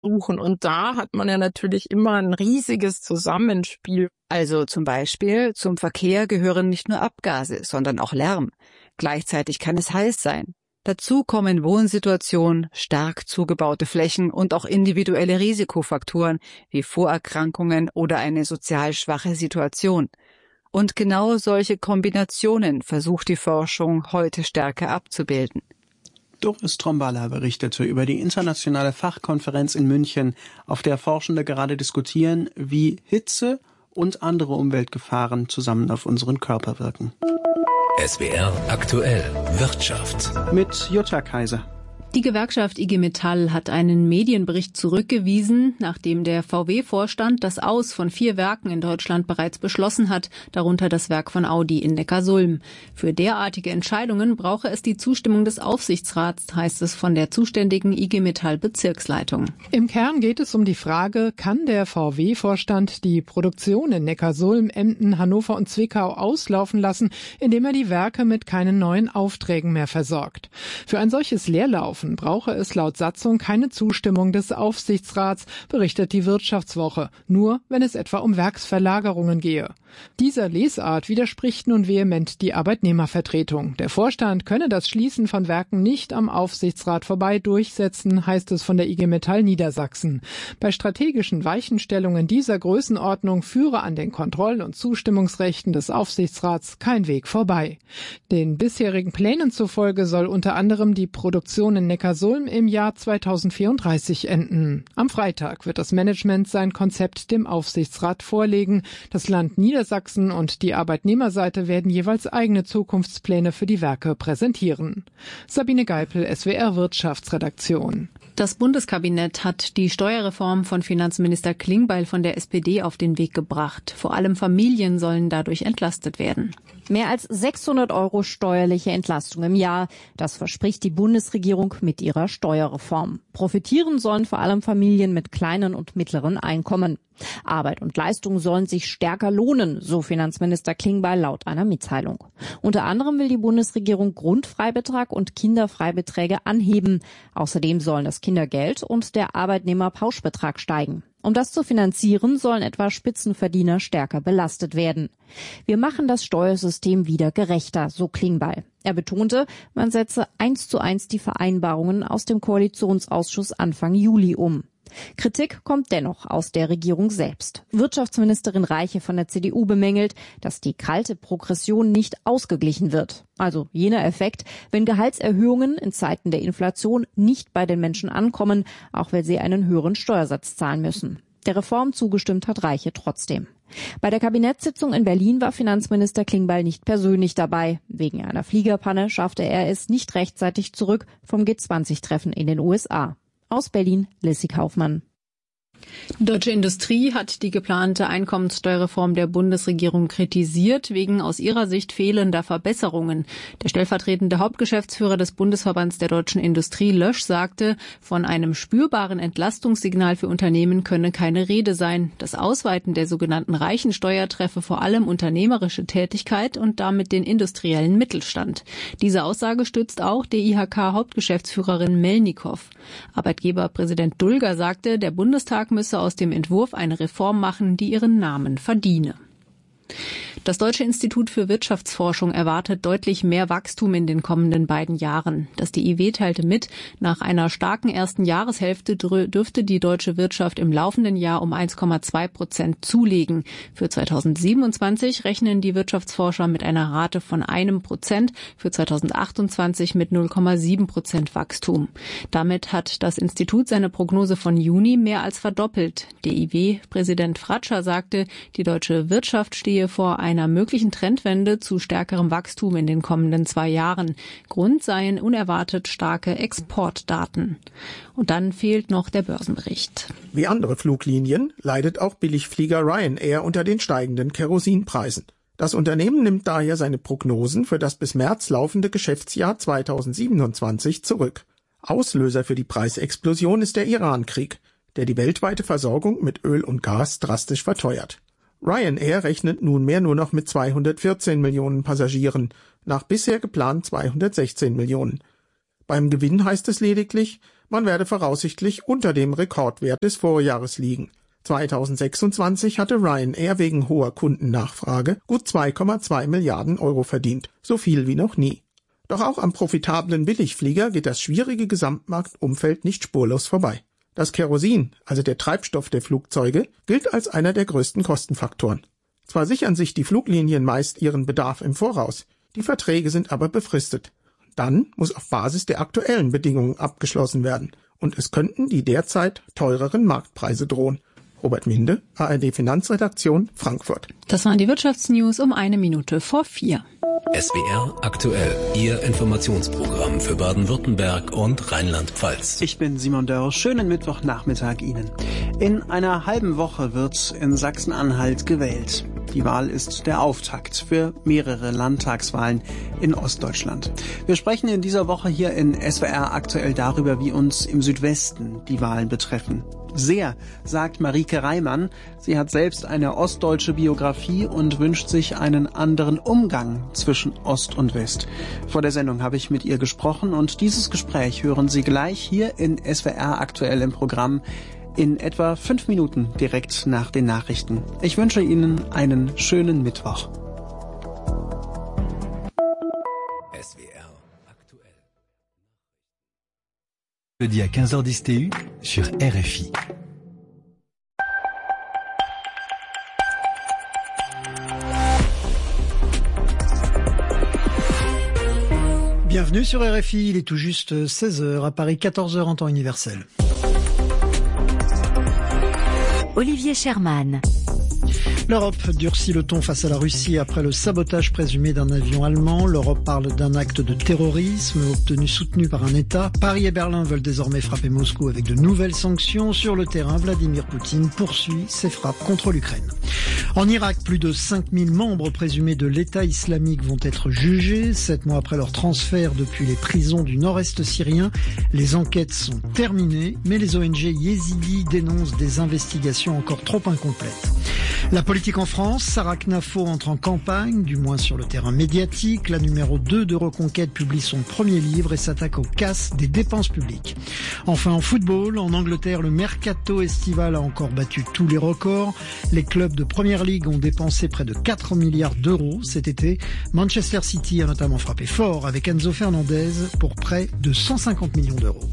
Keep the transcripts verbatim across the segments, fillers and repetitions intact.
suchen. Und da hat man ja natürlich immer ein riesiges Zusammenspiel. Also zum Beispiel, zum Verkehr gehören nicht nur Abgase, sondern auch Lärm. Gleichzeitig kann es heiß sein. Dazu kommen Wohnsituationen, stark zugebaute Flächen und auch individuelle Risikofaktoren wie Vorerkrankungen oder eine sozial schwache Situation. Und genau solche Kombinationen versucht die Forschung heute stärker abzubilden. Doris Tromballa berichtete über die internationale Fachkonferenz in München, auf der Forschende gerade diskutieren, wie Hitze und andere Umweltgefahren zusammen auf unseren Körper wirken. S W R aktuell Wirtschaft mit Jutta Kaiser. Die Gewerkschaft I G Metall hat einen Medienbericht zurückgewiesen, nachdem der V W-Vorstand das Aus von vier Werken in Deutschland bereits beschlossen hat, darunter das Werk von Audi in Neckarsulm. Für derartige Entscheidungen brauche es die Zustimmung des Aufsichtsrats, heißt es von der zuständigen I G Metall-Bezirksleitung. Im Kern geht es um die Frage, kann der V W-Vorstand die Produktion in Neckarsulm, Emden, Hannover und Zwickau auslaufen lassen, indem er die Werke mit keinen neuen Aufträgen mehr versorgt. Für ein solches Leerlauf brauche es laut Satzung keine Zustimmung des Aufsichtsrats, berichtet die Wirtschaftswoche, nur wenn es etwa um Werksverlagerungen gehe. Dieser Lesart widerspricht nun vehement die Arbeitnehmervertretung. Der Vorstand könne das Schließen von Werken nicht am Aufsichtsrat vorbei durchsetzen, heißt es von der I G Metall Niedersachsen. Bei strategischen Weichenstellungen dieser Größenordnung führe an den Kontroll- und Zustimmungsrechten des Aufsichtsrats kein Weg vorbei. Den bisherigen Plänen zufolge soll unter anderem die Produktion in Neckarsulm im Jahr zweitausendvierunddreißig enden. Am Freitag wird das Management sein Konzept dem Aufsichtsrat vorlegen. Das Land Niedersachsen und die Arbeitnehmerseite werden jeweils eigene Zukunftspläne für die Werke präsentieren. Sabine Geipel, S W R Wirtschaftsredaktion. Das Bundeskabinett hat die Steuerreform von Finanzminister Klingbeil von der S P D auf den Weg gebracht. Vor allem Familien sollen dadurch entlastet werden. Mehr als sechshundert Euro steuerliche Entlastung im Jahr. Das verspricht die Bundesregierung mit ihrer Steuerreform. Profitieren sollen vor allem Familien mit kleinen und mittleren Einkommen. Arbeit und Leistung sollen sich stärker lohnen, so Finanzminister Klingbeil laut einer Mitteilung. Unter anderem will die Bundesregierung Grundfreibetrag und Kinderfreibeträge anheben. Außerdem sollen das Kindergeld und der Arbeitnehmerpauschbetrag steigen. Um das zu finanzieren, sollen etwa Spitzenverdiener stärker belastet werden. Wir machen das Steuersystem wieder gerechter, so Klingbeil. Er betonte, man setze eins zu eins die Vereinbarungen aus dem Koalitionsausschuss Anfang Juli um. Kritik kommt dennoch aus der Regierung selbst. Wirtschaftsministerin Reiche von der C D U bemängelt, dass die kalte Progression nicht ausgeglichen wird. Also jener Effekt, wenn Gehaltserhöhungen in Zeiten der Inflation nicht bei den Menschen ankommen, auch weil sie einen höheren Steuersatz zahlen müssen. Der Reform zugestimmt hat Reiche trotzdem. Bei der Kabinettssitzung in Berlin war Finanzminister Klingbeil nicht persönlich dabei. Wegen einer Fliegerpanne schaffte er es nicht rechtzeitig zurück vom G zwanzig Treffen in den U S A. Aus Berlin, Lissy Kaufmann. Die Deutsche Industrie hat die geplante Einkommenssteuerreform der Bundesregierung kritisiert, wegen aus ihrer Sicht fehlender Verbesserungen. Der stellvertretende Hauptgeschäftsführer des Bundesverbands der Deutschen Industrie, Lösch, sagte, von einem spürbaren Entlastungssignal für Unternehmen könne keine Rede sein. Das Ausweiten der sogenannten Reichensteuer treffe vor allem unternehmerische Tätigkeit und damit den industriellen Mittelstand. Diese Aussage stützt auch D I H K-Hauptgeschäftsführerin Melnikow. Arbeitgeberpräsident Dulger sagte, der Bundestag müsse aus dem Entwurf eine Reform machen, die ihren Namen verdiene. Das Deutsche Institut für Wirtschaftsforschung erwartet deutlich mehr Wachstum in den kommenden beiden Jahren. Das D I W teilte mit, nach einer starken ersten Jahreshälfte dürfte die deutsche Wirtschaft im laufenden Jahr um eins Komma zwei Prozent zulegen. Für zweitausendsiebenundzwanzig rechnen die Wirtschaftsforscher mit einer Rate von einem Prozent, für zweitausendachtundzwanzig mit null Komma sieben Prozent Wachstum. Damit hat das Institut seine Prognose von Juni mehr als verdoppelt. D I W-Präsident Fratscher sagte, die deutsche Wirtschaft stehe vor einer möglichen Trendwende zu stärkerem Wachstum in den kommenden zwei Jahren. Grund seien unerwartet starke Exportdaten. Und dann fehlt noch der Börsenbericht. Wie andere Fluglinien leidet auch Billigflieger Ryanair unter den steigenden Kerosinpreisen. Das Unternehmen nimmt daher seine Prognosen für das bis März laufende Geschäftsjahr zweitausendsiebenundzwanzig zurück. Auslöser für die Preisexplosion ist der Irankrieg, der die weltweite Versorgung mit Öl und Gas drastisch verteuert. Ryanair rechnet nunmehr nur noch mit zweihundertvierzehn Millionen Passagieren, nach bisher geplant zweihundertsechzehn Millionen. Beim Gewinn heißt es lediglich, Man werde voraussichtlich unter dem Rekordwert des Vorjahres liegen. zweitausendsechsundzwanzig hatte Ryanair wegen hoher Kundennachfrage gut zwei Komma zwei Milliarden Euro verdient, so viel wie noch nie. Doch auch am profitablen Billigflieger geht das schwierige Gesamtmarktumfeld nicht spurlos vorbei. Das Kerosin, also der Treibstoff der Flugzeuge, gilt als einer der größten Kostenfaktoren. Zwar sichern sich die Fluglinien meist ihren Bedarf im Voraus, die Verträge sind aber befristet. Dann muss auf Basis der aktuellen Bedingungen abgeschlossen werden und es könnten die derzeit teureren Marktpreise drohen. Robert Minde, A R D Finanzredaktion, Frankfurt. Das waren die Wirtschaftsnews um eine Minute vor vier. S W R aktuell, Ihr Informationsprogramm für Baden-Württemberg und Rheinland-Pfalz. Ich bin Simon Dörr. Schönen Mittwochnachmittag Ihnen. In einer halben Woche wird in Sachsen-Anhalt gewählt. Die Wahl ist der Auftakt für mehrere Landtagswahlen in Ostdeutschland. Wir sprechen in dieser Woche hier in S W R aktuell darüber, wie uns im Südwesten die Wahlen betreffen. Sehr, sagt Marike Reimann. Sie hat selbst eine ostdeutsche Biografie und wünscht sich einen anderen Umgang zwischen Ost und West. Vor der Sendung habe ich mit ihr gesprochen und dieses Gespräch hören Sie gleich hier in S W R aktuell im Programm in etwa fünf Minuten direkt nach den Nachrichten. Ich wünsche Ihnen einen schönen Mittwoch. S W R aktuell. Jeudi à quinze heures dix T U sur R F I. Bienvenue sur R F I, il est tout juste seize heures, à Paris quatorze heures en temps universel. Olivier Sherman. L'Europe durcit le ton face à la Russie après le sabotage présumé d'un avion allemand. L'Europe parle d'un acte de terrorisme obtenu soutenu par un État. Paris et Berlin veulent désormais frapper Moscou avec de nouvelles sanctions. Sur le terrain, Vladimir Poutine poursuit ses frappes contre l'Ukraine. En Irak, plus de cinq mille membres présumés de l'État islamique vont être jugés. Sept mois après leur transfert depuis les prisons du nord-est syrien, les enquêtes sont terminées, mais les O N G yézidis dénoncent des investigations encore trop incomplètes. La politique en France, Sarah Knafo entre en campagne, du moins sur le terrain médiatique. La numéro deux de Reconquête publie son premier livre et s'attaque aux casses des dépenses publiques. Enfin en football, en Angleterre, le mercato estival a encore battu tous les records. Les clubs de Première Ligue ont dépensé près de quatre milliards d'euros cet été. Manchester City a notamment frappé fort avec Enzo Fernandez pour près de cent cinquante millions d'euros.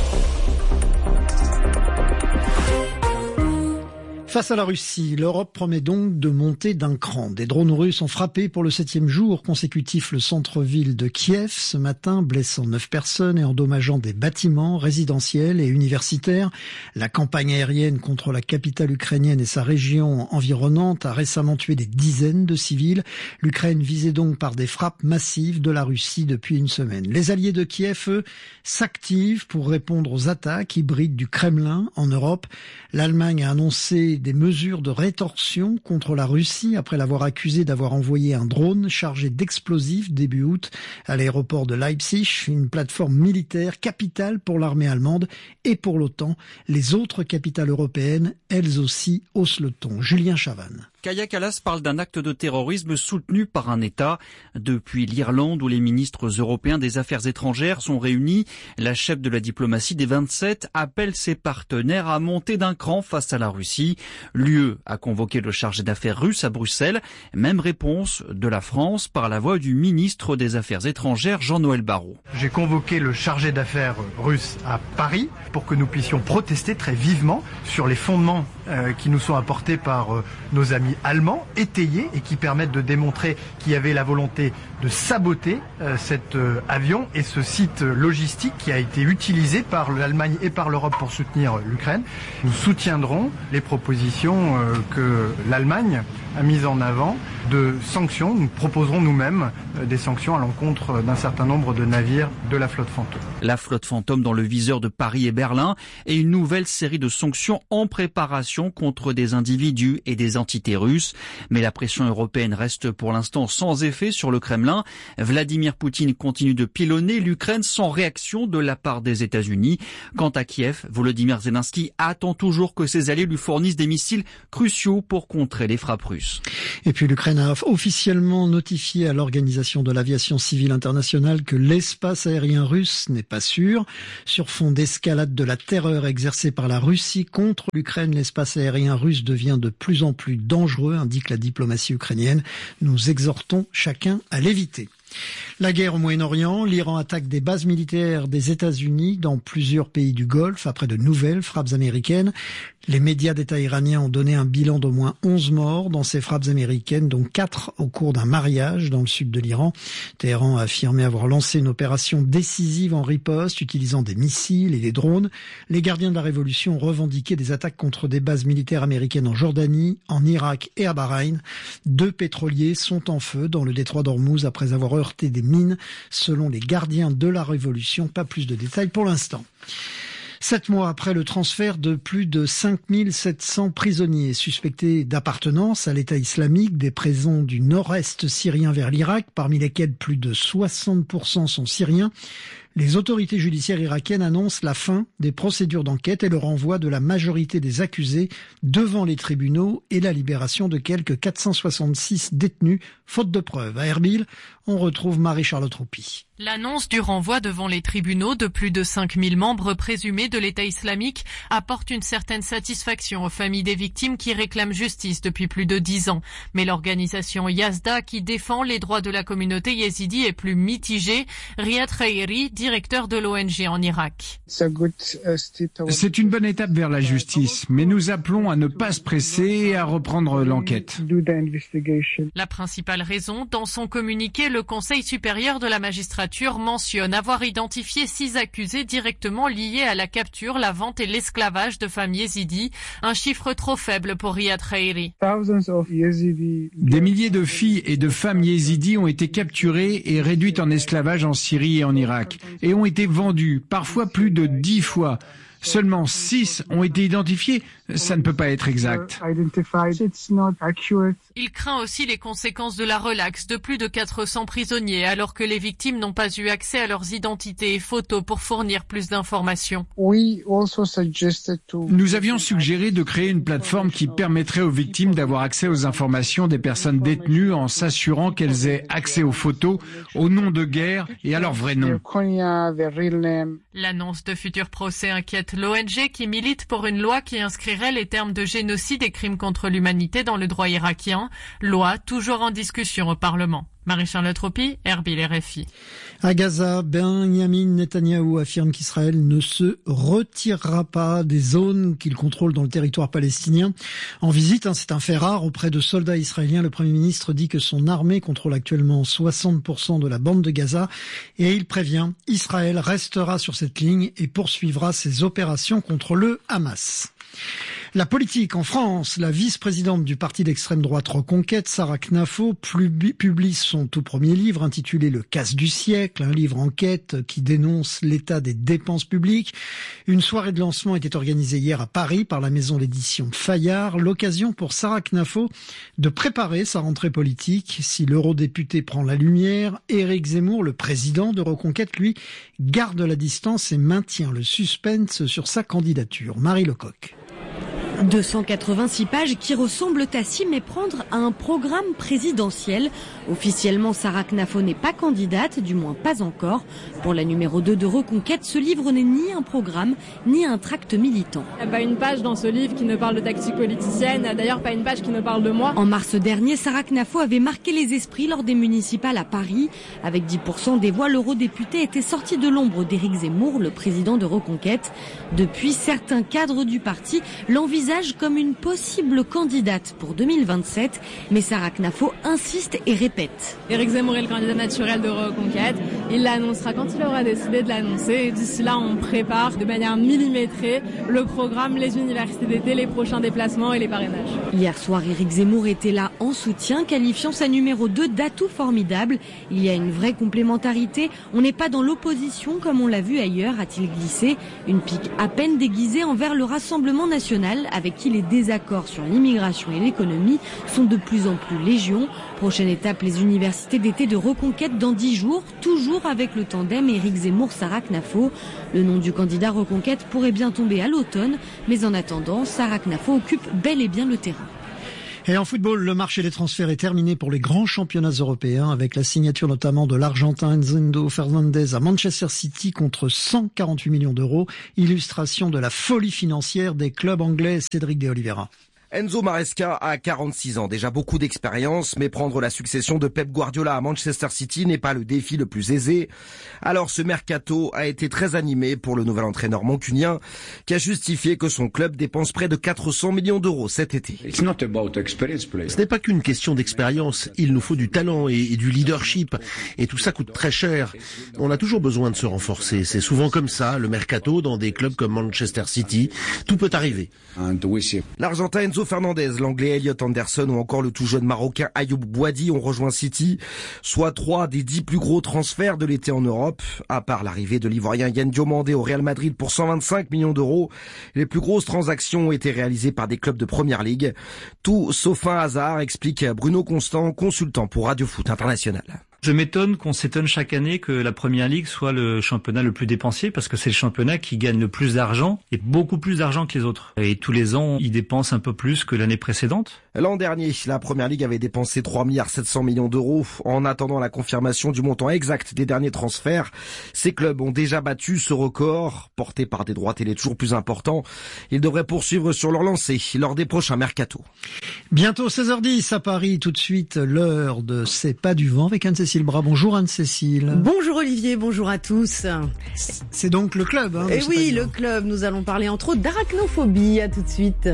Face à la Russie, l'Europe promet donc de monter d'un cran. Des drones russes ont frappé pour le septième jour consécutif le centre-ville de Kiev ce matin, blessant neuf personnes et endommageant des bâtiments résidentiels et universitaires. La campagne aérienne contre la capitale ukrainienne et sa région environnante a récemment tué des dizaines de civils. L'Ukraine visée donc par des frappes massives de la Russie depuis une semaine. Les alliés de Kiev, eux, s'activent pour répondre aux attaques hybrides du Kremlin en Europe. L'Allemagne a annoncé des mesures de rétorsion contre la Russie après l'avoir accusée d'avoir envoyé un drone chargé d'explosifs début août à l'aéroport de Leipzig, une plateforme militaire capitale pour l'armée allemande et pour l'OTAN. Les autres capitales européennes, elles aussi, haussent le ton. Julien Chavannes. Kaja Kallas parle d'un acte de terrorisme soutenu par un État. Depuis l'Irlande où les ministres européens des Affaires étrangères sont réunis, la chef de la diplomatie des vingt-sept appelle ses partenaires à monter d'un cran face à la Russie. L'U E a convoqué le chargé d'affaires russe à Bruxelles. Même réponse de la France par la voix du ministre des Affaires étrangères Jean-Noël Barrot. J'ai convoqué le chargé d'affaires russe à Paris pour que nous puissions protester très vivement sur les fondements euh, qui nous sont apportés par euh, nos amis allemands, étayés et qui permettent de démontrer qu'il y avait la volonté de saboter euh, cet euh, avion et ce site logistique qui a été utilisé par l'Allemagne et par l'Europe pour soutenir euh, l'Ukraine. Nous soutiendrons les propositions euh, que l'Allemagne a mises en avant de sanctions. Nous proposerons nous-mêmes euh, des sanctions à l'encontre d'un certain nombre de navires de la flotte fantôme. La flotte fantôme dans le viseur de Paris et Berlin et une nouvelle série de sanctions en préparation contre des individus et des entités russes. Mais la pression européenne reste pour l'instant sans effet sur le Kremlin. Vladimir Poutine continue de pilonner l'Ukraine sans réaction de la part des États-Unis. Quant à Kiev, Volodymyr Zelensky attend toujours que ses alliés lui fournissent des missiles cruciaux pour contrer les frappes russes. Et puis l'Ukraine a officiellement notifié à l'Organisation de l'aviation civile internationale que l'espace aérien russe n'est pas pas sûr. Sur fond d'escalade de la terreur exercée par la Russie contre l'Ukraine, l'espace aérien russe devient de plus en plus dangereux, indique la diplomatie ukrainienne. Nous exhortons chacun à l'éviter. La guerre au Moyen-Orient, l'Iran attaque des bases militaires des États-Unis dans plusieurs pays du Golfe après de nouvelles frappes américaines. Les médias d'État iraniens ont donné un bilan d'au moins onze morts dans ces frappes américaines, dont quatre au cours d'un mariage dans le sud de l'Iran. Téhéran a affirmé avoir lancé une opération décisive en riposte, utilisant des missiles et des drones. Les gardiens de la révolution ont revendiqué des attaques contre des bases militaires américaines en Jordanie, en Irak et à Bahreïn. Deux pétroliers sont en feu dans le détroit d'Ormuz après avoir heurté des mines, selon les gardiens de la révolution. Pas plus de détails pour l'instant. Sept mois après le transfert de plus de cinq mille sept cents prisonniers suspectés d'appartenance à l'État islamique des prisons du nord-est syrien vers l'Irak, parmi lesquels plus de soixante pour cent sont syriens, les autorités judiciaires irakiennes annoncent la fin des procédures d'enquête et le renvoi de la majorité des accusés devant les tribunaux et la libération de quelques quatre cent soixante-six détenus, faute de preuves. À Erbil, on retrouve Marie-Charlotte Roupy. L'annonce du renvoi devant les tribunaux de plus de cinq mille membres présumés de l'État islamique apporte une certaine satisfaction aux familles des victimes qui réclament justice depuis plus de dix ans. Mais l'organisation Yazda, qui défend les droits de la communauté yézidi, est plus mitigée. Riyad Khairi, directeur de l'O N G en Irak. C'est une bonne étape vers la justice, mais nous appelons à ne pas se presser et à reprendre l'enquête. La principale raison, dans son communiqué, le Conseil supérieur de la magistrature mentionne avoir identifié six accusés directement liés à la capture, la vente et l'esclavage de femmes yézidis, un chiffre trop faible pour Riyad Khairi. Des milliers de filles et de femmes yézidis ont été capturées et réduites en esclavage en Syrie et en Irak, et ont été vendues, parfois plus de dix fois. Seulement six ont été identifiés. Ça ne peut pas être exact. Il craint aussi les conséquences de la relaxe de plus de quatre cents prisonniers, alors que les victimes n'ont pas eu accès à leurs identités et photos pour fournir plus d'informations. Nous avions suggéré de créer une plateforme qui permettrait aux victimes d'avoir accès aux informations des personnes détenues en s'assurant qu'elles aient accès aux photos, aux noms de guerre et à leur vrai nom. L'annonce de futurs procès inquiète l'O N G qui milite pour une loi qui inscrirait les termes de génocide et crimes contre l'humanité dans le droit irakien, loi toujours en discussion au Parlement. Marie-Charlotte Roupy, Erbil R F I. À Gaza, Benjamin Netanyahou affirme qu'Israël ne se retirera pas des zones qu'il contrôle dans le territoire palestinien. En visite, hein, c'est un fait rare auprès de soldats israéliens, le Premier ministre dit que son armée contrôle actuellement soixante pour cent de la bande de Gaza et il prévient, Israël restera sur cette ligne et poursuivra ses opérations contre le Hamas. La politique en France, la vice-présidente du parti d'extrême droite Reconquête, Sarah Knafo, publie son tout premier livre intitulé Le casse du siècle, un livre enquête qui dénonce l'état des dépenses publiques. Une soirée de lancement était organisée hier à Paris par la maison d'édition Fayard, l'occasion pour Sarah Knafo de préparer sa rentrée politique. Si l'eurodéputé prend la lumière, Éric Zemmour, le président de Reconquête, lui, garde la distance et maintient le suspense sur sa candidature. Marie Lecoq. deux cent quatre-vingt-six pages qui ressemblent à s'y méprendre à un programme présidentiel. Officiellement, Sarah Knafo n'est pas candidate, du moins pas encore. Pour la numéro deux de Reconquête, ce livre n'est ni un programme, ni un tract militant. Il n'y a pas une page dans ce livre qui ne parle de tactique politicienne, d'ailleurs pas une page qui ne parle de moi. En mars dernier, Sarah Knafo avait marqué les esprits lors des municipales à Paris. Avec dix pour cent des voix, l'eurodéputé était sorti de l'ombre d'Éric Zemmour, le président de Reconquête. Depuis, certains cadres du parti l'envisagent comme une possible candidate pour deux mille vingt-sept, mais Sarah Knafo insiste et répète. Éric Zemmour est le candidat naturel de Reconquête. Il l'annoncera quand il aura décidé de l'annoncer. Et d'ici là, on prépare de manière millimétrée le programme, les universités d'été, les prochains déplacements et les parrainages. Hier soir, Éric Zemmour était là en soutien, qualifiant sa numéro deux d'atout formidable. Il y a une vraie complémentarité. On n'est pas dans l'opposition comme on l'a vu ailleurs, a-t-il glissé. Une pique à peine déguisée envers le Rassemblement national, avec qui les désaccords sur l'immigration et l'économie sont de plus en plus légion. Prochaine étape, les universités d'été de Reconquête dans dix jours, toujours avec le tandem Éric Zemmour-Sarah Knafo. Le nom du candidat Reconquête pourrait bien tomber à l'automne, mais en attendant, Sarah Knafo occupe bel et bien le terrain. Et en football, le marché des transferts est terminé pour les grands championnats européens avec la signature notamment de l'Argentin Enzo Fernandez à Manchester City contre cent quarante-huit millions d'euros. Illustration de la folie financière des clubs anglais. Cédric de Oliveira. Enzo Maresca a quarante-six ans, déjà beaucoup d'expérience, mais prendre la succession de Pep Guardiola à Manchester City n'est pas le défi le plus aisé. Alors ce mercato a été très animé pour le nouvel entraîneur mancunien, qui a justifié que son club dépense près de quatre cents millions d'euros cet été. Ce n'est pas qu'une question d'expérience, il nous faut du talent et, et du leadership, et tout ça coûte très cher. On a toujours besoin de se renforcer, c'est souvent comme ça, le mercato dans des clubs comme Manchester City, tout peut arriver. L'Argentin Enzo Fernandez, l'Anglais Elliot Anderson ou encore le tout jeune Marocain Ayoub Boadi ont rejoint City, soit trois des dix plus gros transferts de l'été en Europe. À part l'arrivée de l'Ivoirien Yann Diomandé au Real Madrid pour cent vingt-cinq millions d'euros, les plus grosses transactions ont été réalisées par des clubs de Première Ligue. Tout sauf un hasard, explique Bruno Constant, consultant pour Radio Foot International. Je m'étonne qu'on s'étonne chaque année que la Première Ligue soit le championnat le plus dépensier parce que c'est le championnat qui gagne le plus d'argent et beaucoup plus d'argent que les autres. Et tous les ans, il dépense un peu plus que l'année précédente. L'an dernier, la Première Ligue avait dépensé trois milliards sept cents millions d'euros. En attendant la confirmation du montant exact des derniers transferts, ces clubs ont déjà battu ce record, porté par des droits télé toujours plus importants. Ils devraient poursuivre sur leur lancée lors des prochains mercatos. Bientôt seize heures dix à Paris, tout de suite l'heure de C'est pas du vent avec Anne-Cécile Bras. Bonjour Anne-Cécile. Bonjour Olivier, bonjour à tous. C'est donc le club. Hein, Et oui, le club. Nous allons parler entre autres d'arachnophobie. À tout de suite.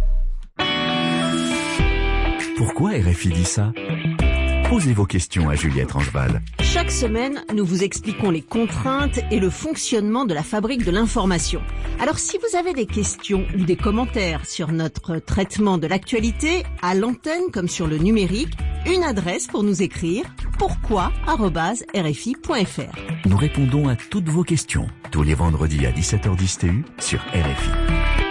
Pourquoi R F I dit ça ? Posez vos questions à Juliette Rangeval. Chaque semaine, nous vous expliquons les contraintes et le fonctionnement de la fabrique de l'information. Alors si vous avez des questions ou des commentaires sur notre traitement de l'actualité, à l'antenne comme sur le numérique, une adresse pour nous écrire, pourquoi arobase r f i point f r. Nous répondons à toutes vos questions tous les vendredis à dix-sept heures dix T U sur R F I.